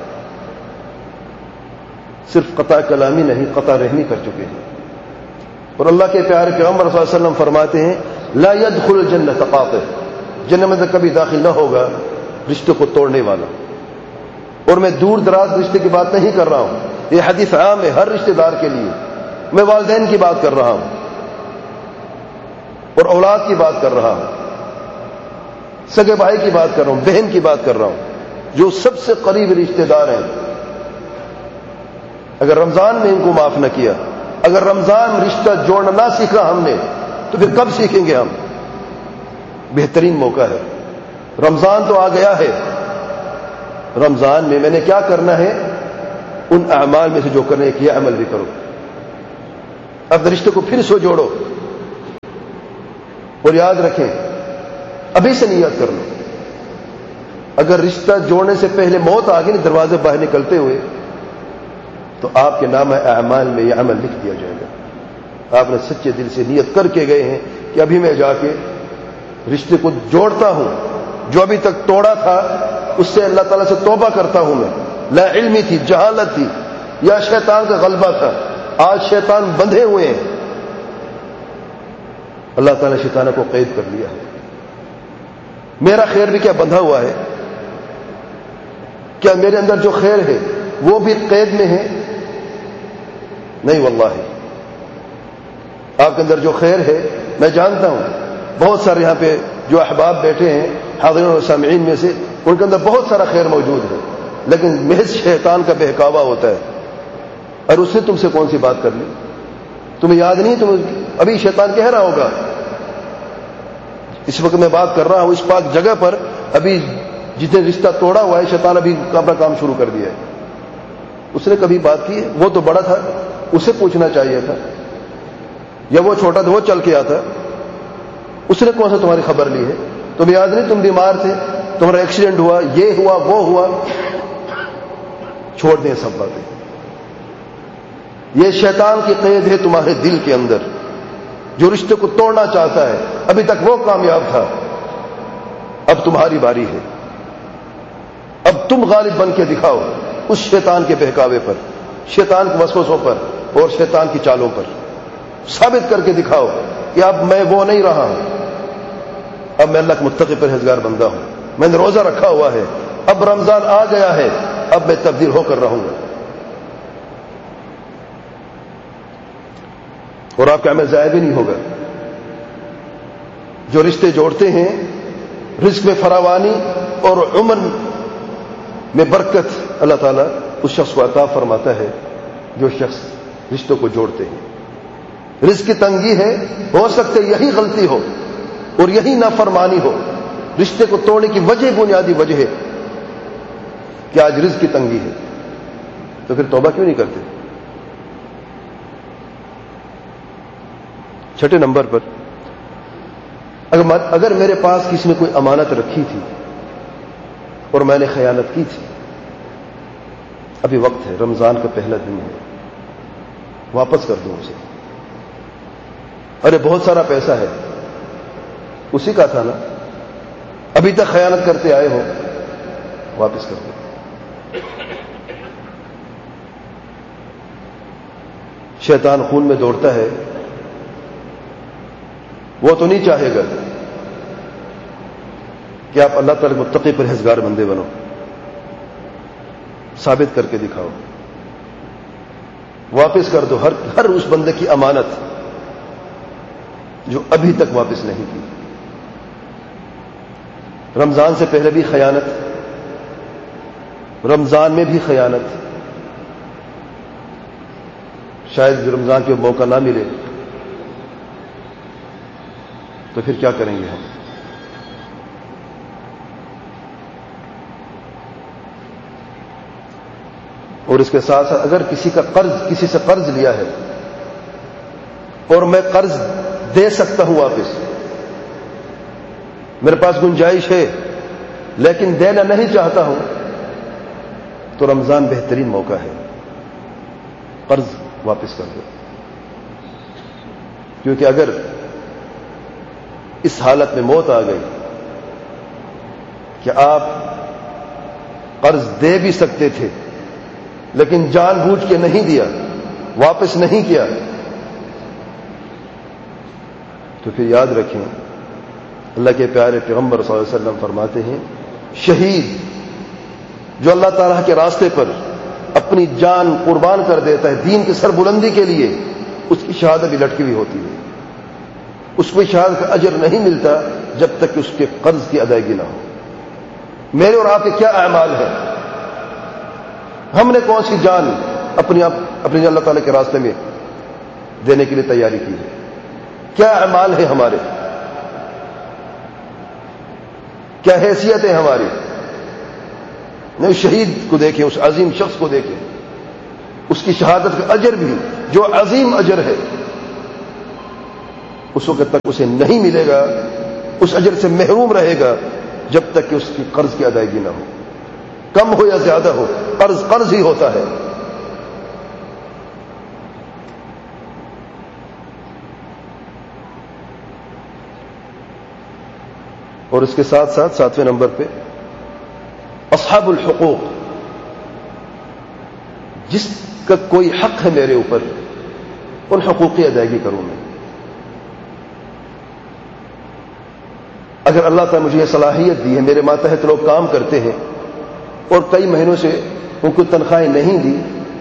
صرف قطع کلامی نہیں قطع رحمی کر چکے ہیں. اور اللہ کے پیارے پیغمبر صلی اللہ علیہ وسلم فرماتے ہیں لا يدخل الجنة قاطع، جنت میں کبھی داخل نہ ہوگا رشتے کو توڑنے والا. اور میں دور دراز رشتے کی بات نہیں کر رہا ہوں، یہ حدیث عام ہے ہر رشتہ دار کے لیے. میں والدین کی بات کر رہا ہوں اور اولاد کی بات کر رہا ہوں، سگے بھائی کی بات کر رہا ہوں، بہن کی بات کر رہا ہوں، جو سب سے قریب رشتہ دار ہیں. اگر رمضان میں ان کو معاف نہ کیا، اگر رمضان رشتہ جوڑنا نہ سیکھا ہم نے تو پھر کب سیکھیں گے ہم؟ بہترین موقع ہے. رمضان تو آ گیا ہے، رمضان میں میں نے کیا کرنا ہے، ان اعمال میں سے جو کرنے کیا عمل بھی کرو. اپنے رشتے کو پھر سو جوڑو اور یاد رکھیں ابھی سے نیت کر لو. اگر رشتہ جوڑنے سے پہلے موت آ گئی دروازے باہر نکلتے ہوئے تو آپ کے نام اعمال میں یہ عمل لکھ دیا جائے گا. آپ نے سچے دل سے نیت کر کے گئے ہیں کہ ابھی میں جا کے رشتے کو جوڑتا ہوں، جو ابھی تک توڑا تھا اس سے اللہ تعالیٰ سے توبہ کرتا ہوں. میں لا علمی تھی، جہالت تھی، یا شیطان کا غلبہ تھا. آج شیطان بندھے ہوئے ہیں، اللہ تعالیٰ نے شیطانوں کو قید کر لیا ہے. میرا خیر بھی کیا بندھا ہوا ہے؟ کیا میرے اندر جو خیر ہے وہ بھی قید میں ہے؟ نہیں واللہ. آپ کے اندر جو خیر ہے میں جانتا ہوں، بہت سارے یہاں پہ جو احباب بیٹھے ہیں حاضرین و سامعین میں سے، ان کے اندر بہت سارا خیر موجود ہے، لیکن محض شیطان کا بہکاوا ہوتا ہے. اور اس نے تم سے کون سی بات کر لی؟ تمہیں یاد نہیں؟ تم ابھی شیطان کہہ رہا ہوگا اس وقت میں بات کر رہا ہوں اس پاک جگہ پر، ابھی جتنے رشتہ توڑا ہوا ہے شیطان ابھی اپنا کام شروع کر دیا ہے. اس نے کبھی بات کی ہے؟ وہ تو بڑا تھا، اسے پوچھنا چاہیے تھا. یا وہ چھوٹا تھا، وہ چل کے آتا. اس نے کون سا تمہاری خبر لی ہے؟ تمہیں یاد نہیں تم بیمار تھے، تمہارا ایکسیڈنٹ ہوا، یہ ہوا وہ ہوا. چھوڑ دیں سب باتیں. یہ شیطان کی قید ہے تمہارے دل کے اندر، جو رشتے کو توڑنا چاہتا ہے. ابھی تک وہ کامیاب تھا، اب تمہاری باری ہے. اب تم غالب بن کے دکھاؤ اس شیطان کے بہکاوے پر، شیطان کے وسوسوں پر اور شیطان کی چالوں پر. ثابت کر کے دکھاؤ کہ اب میں وہ نہیں رہا ہوں، اب میں اللہ کے متقی پرہیزگار بندہ ہوں. میں نے روزہ رکھا ہوا ہے، اب رمضان آ گیا ہے، اب میں تبدیل ہو کر رہوں گا. اور آپ کا عمل ضائع بھی نہیں ہوگا. جو رشتے جوڑتے ہیں رزق میں فراوانی اور عمر میں برکت اللہ تعالیٰ اس شخص کو عطا فرماتا ہے جو شخص رشتوں کو جوڑتے ہیں. رزق کی تنگی ہے، ہو سکتے یہی غلطی ہو اور یہی نافرمانی ہو. رشتے کو توڑنے کی وجہ، بنیادی وجہ ہے کہ آج رزق کی تنگی ہے. تو پھر توبہ کیوں نہیں کرتے؟ چھٹے نمبر پر، اگر اگر میرے پاس کسی نے کوئی امانت رکھی تھی اور میں نے خیانت کی تھی، ابھی وقت ہے، رمضان کا پہلا دن ہے، واپس کر دوں اسے. ارے بہت سارا پیسہ ہے، اسی کا تھا نا، ابھی تک خیانت کرتے آئے ہو، واپس کر دو. شیطان خون میں دوڑتا ہے، وہ تو نہیں چاہے گا کہ آپ اللہ تعالی متقی پرہیزگار بندے بنو. ثابت کر کے دکھاؤ، واپس کر دو ہر ہر اس بندے کی امانت جو ابھی تک واپس نہیں کی. رمضان سے پہلے بھی خیانت، رمضان میں بھی خیانت. شاید رمضان کے موقع نہ ملے تو پھر کیا کریں گے ہم؟ اور اس کے ساتھ ساتھ اگر کسی کا قرض، کسی سے قرض لیا ہے اور میں قرض دے سکتا ہوں واپس، میرے پاس گنجائش ہے لیکن دینا نہیں چاہتا ہوں، تو رمضان بہترین موقع ہے، قرض واپس کر دو. کیونکہ اگر اس حالت میں موت آ گئی کہ آپ قرض دے بھی سکتے تھے لیکن جان بوجھ کے نہیں دیا، واپس نہیں کیا، تو پھر یاد رکھیں اللہ کے پیارے پیغمبر صلی اللہ علیہ وسلم فرماتے ہیں شہید جو اللہ تعالیٰ کے راستے پر اپنی جان قربان کر دیتا ہے دین کی سربلندی کے لیے، اس کی شہادت بھی لٹکی ہوئی ہوتی ہے. اس کو شہادت کا اجر نہیں ملتا جب تک کہ اس کے قرض کی ادائیگی نہ ہو. میرے اور آپ کے کیا اعمال ہیں؟ ہم نے کون سی جان اپنی آپ اپنی اللہ تعالیٰ کے راستے میں دینے کے لیے تیاری کی ہے؟ کیا اعمال ہیں ہمارے؟ کیا حیثیت ہے ہماری؟ نہیں شہید کو دیکھیں، اس عظیم شخص کو دیکھیں، اس کی شہادت کا اجر بھی جو عظیم اجر ہے اس وقت تک اسے نہیں ملے گا، اس اجر سے محروم رہے گا جب تک کہ اس کی قرض کی ادائیگی نہ ہو، کم ہو یا زیادہ ہو، قرض قرض ہی ہوتا ہے۔ اور اس کے ساتھ ساتھ ساتویں نمبر پہ اصحاب الحقوق، جس کا کوئی حق ہے میرے اوپر، ان حقوق کی ادائیگی کروں میں۔ اگر اللہ تعالیٰ مجھے یہ صلاحیت دی ہے، میرے ماتحت لوگ کام کرتے ہیں اور کئی مہینوں سے ان کو تنخواہیں نہیں دی،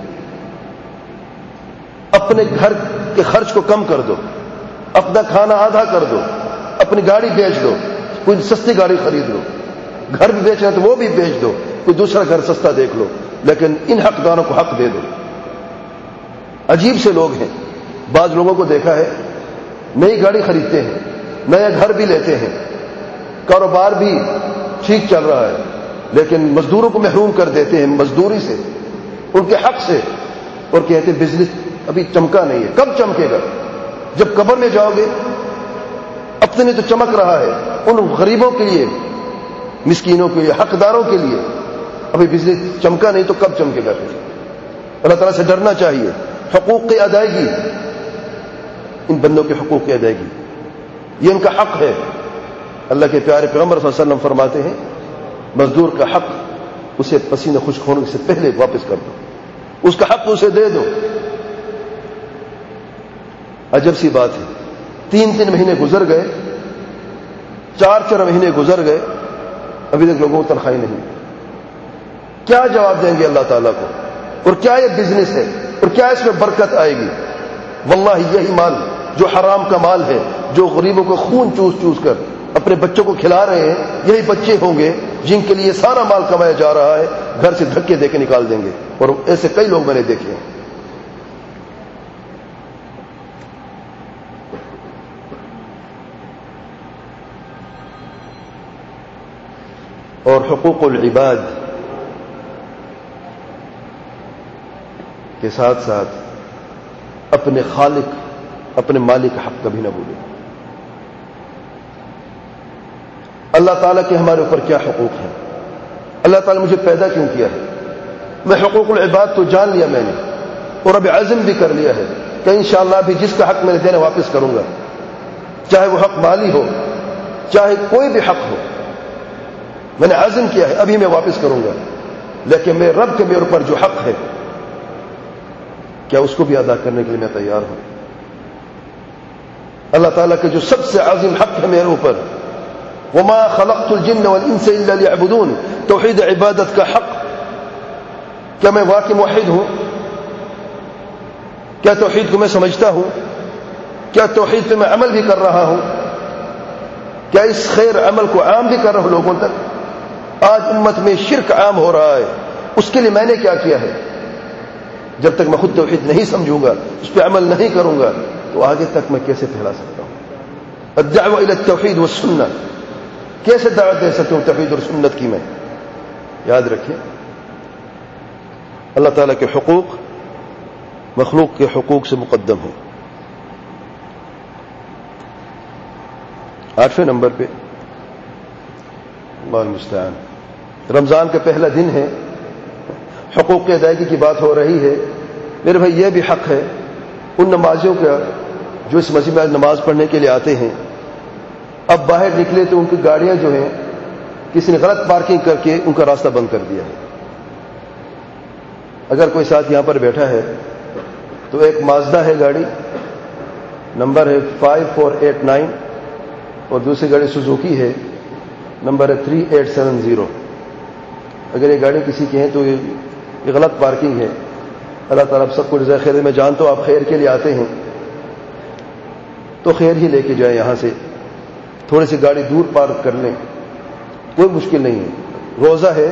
اپنے گھر کے خرچ کو کم کر دو، اپنا کھانا آدھا کر دو، اپنی گاڑی بیچ دو، کوئی سستی گاڑی خرید لو، گھر بھی بیچنا تو وہ بھی بیچ دو، کوئی دوسرا گھر سستا دیکھ لو، لیکن ان حقداروں کو حق دے دو۔ عجیب سے لوگ ہیں، بعض لوگوں کو دیکھا ہے نئی گاڑی خریدتے ہیں، نیا گھر بھی لیتے ہیں، کاروبار بھی ٹھیک چل رہا ہے، لیکن مزدوروں کو محروم کر دیتے ہیں مزدوری سے، ان کے حق سے، اور کہتے ہیں بزنس ابھی چمکا نہیں ہے۔ کب چمکے گا؟ جب قبر میں جاؤ گے۔ اپنے لیے تو چمک رہا ہے، ان غریبوں کے لیے، مسکینوں کے لیے، حقداروں کے لیے ابھی بجلی چمکا نہیں تو کب چمکے گا؟ پھر اللہ تعالیٰ سے ڈرنا چاہیے۔ حقوق کی ادائیگی، ان بندوں کے حقوق کی ادائیگی، یہ ان کا حق ہے۔ اللہ کے پیارے پیغمبر صلی اللہ علیہ وسلم فرماتے ہیں مزدور کا حق اسے پسینہ خشک ہونے سے پہلے واپس کر دو، اس کا حق اسے دے دو۔ عجب سی بات ہے، تین تین مہینے گزر گئے، چار چار مہینے گزر گئے، ابھی تک لوگوں کو تنخواہیں نہیں۔ کیا جواب دیں گے اللہ تعالیٰ کو؟ اور کیا یہ بزنس ہے؟ اور کیا اس میں برکت آئے گی؟ واللہ یہی مال جو حرام کا مال ہے، جو غریبوں کو خون چوس چوس کر اپنے بچوں کو کھلا رہے ہیں، یہی بچے ہوں گے جن کے لیے سارا مال کمایا جا رہا ہے، گھر سے دھکے دے کے نکال دیں گے۔ اور ایسے کئی لوگ میں نے دیکھے ہیں۔ اور حقوق العباد کے ساتھ ساتھ اپنے خالق، اپنے مالک کا حق کبھی نہ بھولیں۔ اللہ تعالیٰ کے ہمارے اوپر کیا حقوق ہیں؟ اللہ تعالیٰ مجھے پیدا کیوں کیا ہے؟ میں حقوق العباد تو جان لیا میں نے، اور اب عزم بھی کر لیا ہے کہ انشاءاللہ بھی جس کا حق میں نے دینا واپس کروں گا، چاہے وہ حق مالی ہو، چاہے کوئی بھی حق ہو۔ میں نے عزم کیا ہے ابھی میں واپس کروں گا، لیکن میرے رب کے میرے اوپر جو حق ہے کیا اس کو بھی ادا کرنے کے لیے میں تیار ہوں؟ اللہ تعالیٰ کے جو سب سے عظیم حق ہے میرے اوپر، وما خلقت الجن والانس الا ليعبدون، توحید عبادت کا حق، کیا میں واقعی موحد ہوں؟ کیا توحید کو میں سمجھتا ہوں؟ کیا توحید پہ میں عمل بھی کر رہا ہوں؟ کیا اس خیر عمل کو عام بھی کر رہا ہوں لوگوں تک؟ آج امت میں شرک عام ہو رہا ہے، اس کے لیے میں نے کیا کیا ہے؟ جب تک میں خود توحید نہیں سمجھوں گا، اس پہ عمل نہیں کروں گا، تو آگے تک میں کیسے پھیلا سکتا ہوں؟ الدعوہ الی التوحید والسنہ، کیسے دعوت دے سکتا ہوں توحید اور سنت کی؟ میں یاد رکھیں اللہ تعالیٰ کے حقوق مخلوق کے حقوق سے مقدم ہیں۔ آٹھویں نمبر پہ اللہ المستعان، رمضان کا پہلا دن ہے، حقوق کی ادائیگی کی بات ہو رہی ہے۔ میرے بھائی یہ بھی حق ہے ان نمازیوں کا جو اس مسجد میں نماز پڑھنے کے لیے آتے ہیں، اب باہر نکلے تو ان کی گاڑیاں جو ہیں کسی نے غلط پارکنگ کر کے ان کا راستہ بند کر دیا ہے۔ اگر کوئی ساتھ یہاں پر بیٹھا ہے تو ایک مازدا ہے گاڑی، نمبر ہے فائیو فور ایٹ نائن، اور دوسری گاڑی سوزوکی ہے، نمبر ہے تھری ایٹ سیون زیرو۔ اگر یہ گاڑی کسی کی ہے تو یہ غلط پارکنگ ہے۔ اللہ تعالیٰ آپ سب کو جزائے خیر۔ میں جانتا ہوں آپ خیر کے لیے آتے ہیں تو خیر ہی لے کے جائیں، یہاں سے تھوڑی سی گاڑی دور پارک کر لیں، کوئی مشکل نہیں ہے۔ روزہ ہے،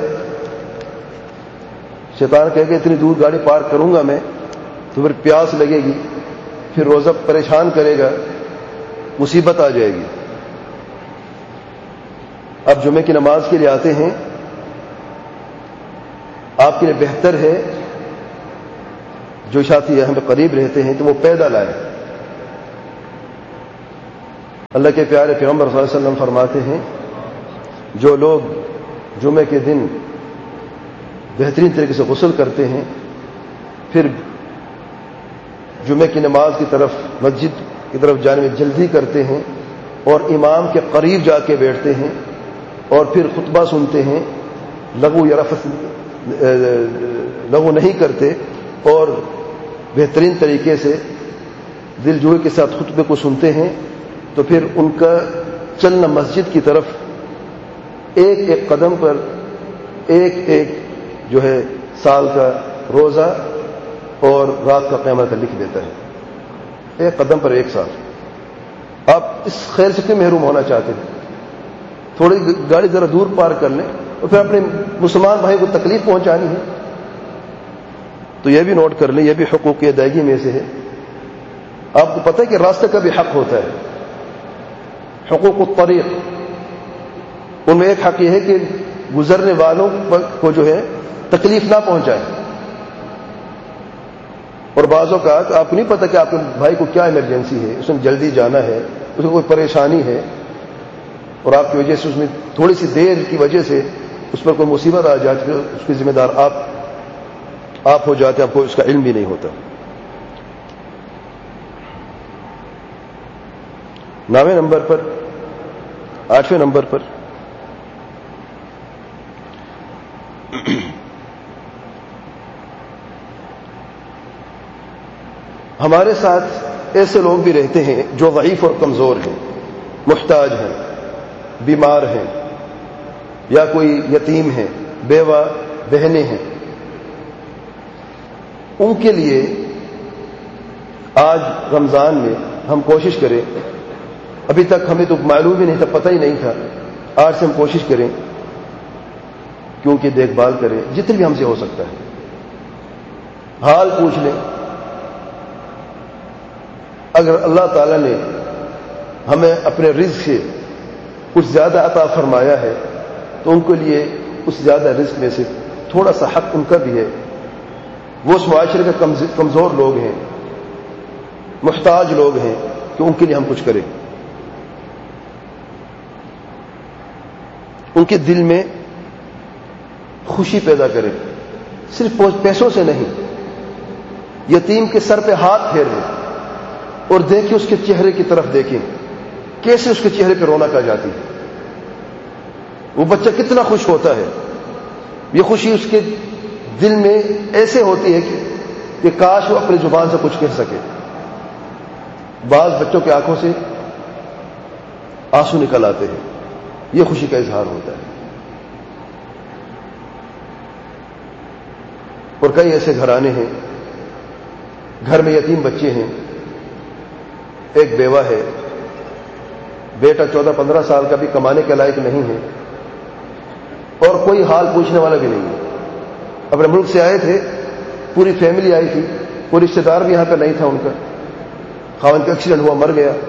شیطان کہے کہ اتنی دور گاڑی پارک کروں گا میں تو پھر پیاس لگے گی، پھر روزہ پریشان کرے گا، مصیبت آ جائے گی۔ اب جمعے کی نماز کے لیے آتے ہیں آپ کے لیے بہتر ہے جو ساتھی ہمیں قریب رہتے ہیں تو وہ پیدا لائے. اللہ کے پیارے پیغمبر صلی اللہ علیہ وسلم فرماتے ہیں جو لوگ جمعے کے دن بہترین طریقے سے غسل کرتے ہیں، پھر جمعے کی نماز کی طرف مسجد کی طرف جانے میں جلدی کرتے ہیں اور امام کے قریب جا کے بیٹھتے ہیں اور پھر خطبہ سنتے ہیں، لغو یا رفث لغو نہیں کرتے اور بہترین طریقے سے دل جوئی کے ساتھ خطبے کو سنتے ہیں، تو پھر ان کا چلنا مسجد کی طرف ایک ایک قدم پر ایک ایک جو ہے سال کا روزہ اور رات کا قیام کا لکھ دیتا ہے. ایک قدم پر ایک سال. آپ اس خیر سے کیوں محروم ہونا چاہتے ہیں؟ تھوڑی گاڑی ذرا دور پار کر لیں اور پھر اپنے مسلمان بھائی کو تکلیف پہنچانی ہے تو یہ بھی نوٹ کر لیں، یہ بھی حقوق کی ادائیگی میں سے ہے. آپ کو پتہ ہے کہ راستے کا بھی حق ہوتا ہے، حقوق الطریق. ان میں ایک حق یہ ہے کہ گزرنے والوں کو جو ہے تکلیف نہ پہنچائے. اور بعض اوقات آپ کو نہیں پتہ کہ آپ کے بھائی کو کیا ایمرجنسی ہے، اس میں جلدی جانا ہے، اس کو کوئی پریشانی ہے اور آپ کی وجہ سے اس میں تھوڑی سی دیر کی وجہ سے اس پر کوئی مصیبت آ جاتی ہے، اس کی ذمہ دار آپ آپ ہو جاتے ہیں، آپ کو اس کا علم بھی نہیں ہوتا. نویں نمبر پر آٹھویں نمبر پر ہمارے ساتھ ایسے لوگ بھی رہتے ہیں جو ضعیف اور کمزور ہیں، محتاج ہیں، بیمار ہیں، یا کوئی یتیم ہیں، بیوہ بہنیں ہیں. ان کے لیے آج رمضان میں ہم کوشش کریں، ابھی تک ہمیں تو معلوم ہی نہیں تھا، پتہ ہی نہیں تھا، آج سے ہم کوشش کریں کہ ان کی دیکھ بھال کریں جتنی بھی ہم سے ہو سکتا ہے. حال پوچھ لیں. اگر اللہ تعالیٰ نے ہمیں اپنے رزق سے کچھ زیادہ عطا فرمایا ہے تو ان کے لیے اس زیادہ رزق میں سے تھوڑا سا حق ان کا بھی ہے. وہ اس معاشرے کے کمزور لوگ ہیں، محتاج لوگ ہیں، کہ ان کے لیے ہم کچھ کریں. ان کے دل میں خوشی پیدا کریں، صرف پیسوں سے نہیں. یتیم کے سر پہ ہاتھ پھیریں اور دیکھیں اس کے چہرے کی طرف دیکھیں کیسے اس کے چہرے پہ رونق آ جاتی ہے. وہ بچہ کتنا خوش ہوتا ہے. یہ خوشی اس کے دل میں ایسے ہوتی ہے کہ کاش وہ اپنی زبان سے کچھ کہہ سکے. بعض بچوں کی آنکھوں سے آنسو نکل آتے ہیں، یہ خوشی کا اظہار ہوتا ہے. اور کئی ایسے گھرانے ہیں، گھر میں یتیم بچے ہیں، ایک بیوہ ہے، بیٹا چودہ پندرہ سال کا بھی کمانے کے لائق نہیں ہے اور کوئی حال پوچھنے والا بھی نہیں ہے. اپنے ملک سے آئے تھے، پوری فیملی آئی تھی، کوئی رشتے دار بھی یہاں پہ نہیں تھا ان کا. خاوند کا ایکسیڈنٹ ہوا، مر گیا.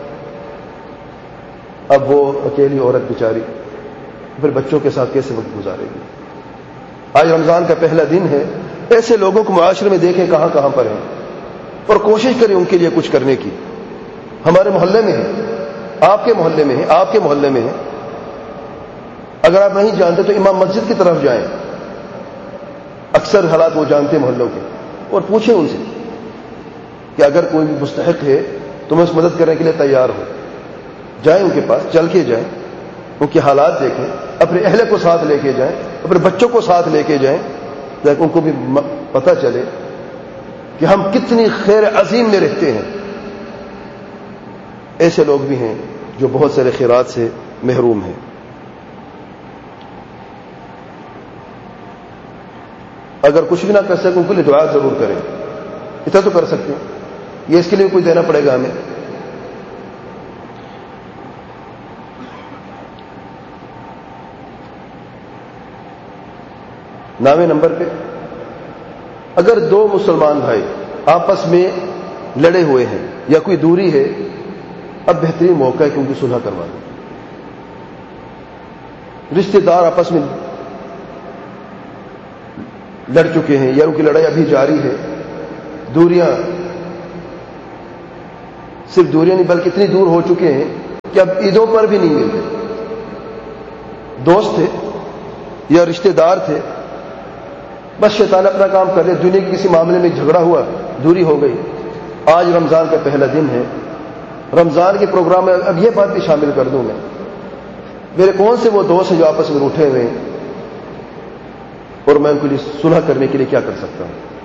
اب وہ اکیلی عورت بیچاری پھر بچوں کے ساتھ کیسے وقت گزارے گی؟ آج رمضان کا پہلا دن ہے. ایسے لوگوں کو معاشرے میں دیکھیں کہاں کہاں پر ہیں اور کوشش کریں ان کے لیے کچھ کرنے کی. ہمارے محلے میں ہے، آپ کے محلے میں ہے، آپ کے محلے میں ہے. اگر آپ نہیں جانتے تو امام مسجد کی طرف جائیں، اکثر حالات وہ جانتے ہیں محلوں کے، اور پوچھیں ان سے کہ اگر کوئی بھی مستحق ہے تو میں اس مدد کرنے کے لیے تیار ہوں. جائیں ان کے پاس، چل کے جائیں، ان کے حالات دیکھیں، اپنے اہل کو ساتھ لے کے جائیں، اپنے بچوں کو ساتھ لے کے جائیں تاکہ ان کو بھی پتہ چلے کہ ہم کتنی خیر عظیم میں رہتے ہیں. ایسے لوگ بھی ہیں جو بہت سارے خیرات سے محروم ہیں. اگر کچھ بھی نہ کر سکیں ان کے لیے دعا ضرور کریں. اتنا تو کر سکتے ہیں، یہ اس کے لیے کچھ دینا پڑے گا ہمیں. نویں نمبر پہ اگر دو مسلمان بھائی آپس میں لڑے ہوئے ہیں یا کوئی دوری ہے، اب بہترین موقع ہے کہ ان کی صلح کروا دیں. رشتے دار آپس میں لڑ چکے ہیں یا ان کی لڑائی ابھی جاری ہے. دوریاں صرف دوریاں نہیں بلکہ اتنی دور ہو چکے ہیں کہ اب عیدوں پر بھی نہیں ملتے. دوست تھے یا رشتہ دار تھے, بس شیطان اپنا کام کر رہے, دنیا کے کسی معاملے میں جھگڑا ہوا, دوری ہو گئی. آج رمضان کا پہلا دن ہے, رمضان کے پروگرام میں اب یہ بات بھی شامل کر دوں میں, میرے کون سے وہ دوست ہیں جو آپس میں روٹھے ہوئے ہیں اور میں ان کے لیے صلح کرنے کے لیے کیا کر سکتا ہوں.